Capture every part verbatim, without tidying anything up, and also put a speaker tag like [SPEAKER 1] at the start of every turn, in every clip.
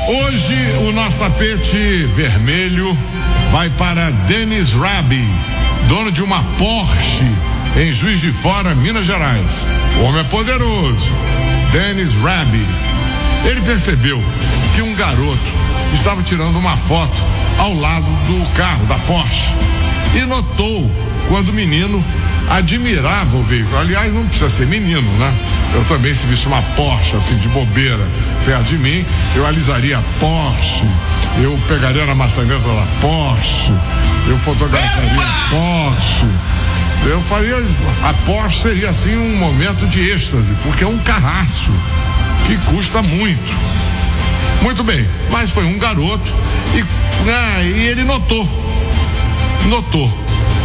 [SPEAKER 1] Hoje o nosso tapete vermelho vai para Dennis Rabi, dono de uma Porsche em Juiz de Fora, Minas Gerais. O homem é poderoso. Dennis Rabi. Ele percebeu que um garoto estava tirando uma foto ao lado do carro da Porsche e notou quando o menino admirava o veículo. Aliás, não precisa ser menino, né? Eu também, se visse uma Porsche assim de bobeira perto de mim, eu alisaria a Porsche, eu pegaria na maçaneta da Porsche, eu fotografaria a Porsche, eu faria, a Porsche seria assim um momento de êxtase, porque é um carraço que custa muito. Muito bem, mas foi um garoto e, né, e ele notou, notou.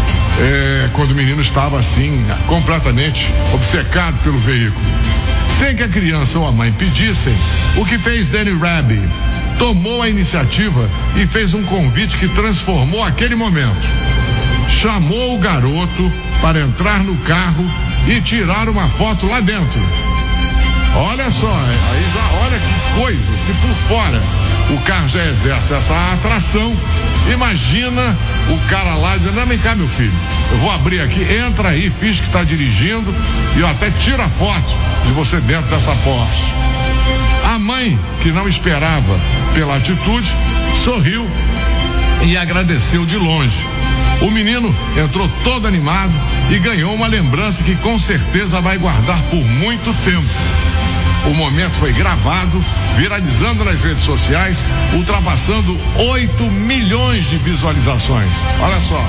[SPEAKER 1] É, quando o menino estava assim, completamente obcecado pelo veículo. Sem que a criança ou a mãe pedissem, o que fez Danny Rabi? Tomou a iniciativa e fez um convite que transformou aquele momento. Chamou o garoto para entrar no carro e tirar uma foto lá dentro. Olha só, aí já, olha que coisa, se por fora o carro já exerce essa atração, imagina o cara lá dizendo, não, vem cá, meu filho, eu vou abrir aqui, entra aí, finge que está dirigindo e eu até tiro a foto de você dentro dessa Porsche. A mãe, que não esperava pela atitude, sorriu e agradeceu de longe. O menino entrou todo animado e ganhou uma lembrança que com certeza vai guardar por muito tempo. O momento foi gravado, viralizando nas redes sociais, ultrapassando oito milhões de visualizações. Olha só,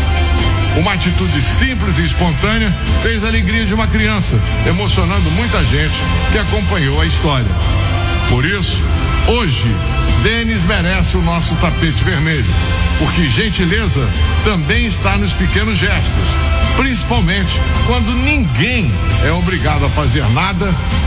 [SPEAKER 1] uma atitude simples e espontânea fez a alegria de uma criança, emocionando muita gente que acompanhou a história. Por isso, hoje, Denis merece o nosso tapete vermelho, porque gentileza também está nos pequenos gestos, principalmente quando ninguém é obrigado a fazer nada